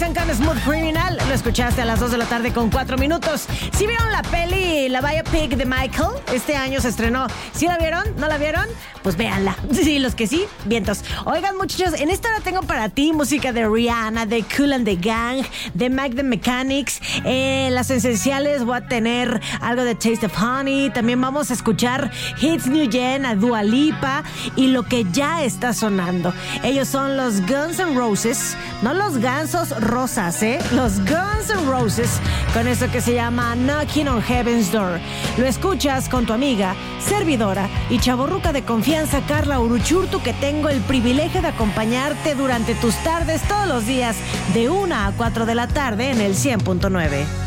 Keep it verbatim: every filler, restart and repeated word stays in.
Manson con Smooth Criminal. Lo escuchaste a las dos de la tarde con cuatro minutos. ¿Sí vieron la peli, la biopic de Michael? Este año se estrenó. ¿Sí la vieron? ¿No la vieron? Pues véanla. Sí, los que sí, vientos. Oigan, muchachos, en esta hora tengo para ti música de Rihanna, de Kool and the Gang, de Mike the Mechanics. Eh, las esenciales voy a tener algo de Taste of Honey. También vamos a escuchar Hits New Gen, a Dua Lipa y lo que ya está sonando. Ellos son los Guns N' Roses, no los gansos rosas, ¿eh? Los Guns N' Roses, con eso que se llama Knocking on Heaven's Door. Lo escuchas con tu amiga, servidora y chavorruca de confianza, Carla Uruchurtu, que tengo el privilegio de acompañarte durante tus tardes todos los días de una a cuatro de la tarde en el cien punto nueve.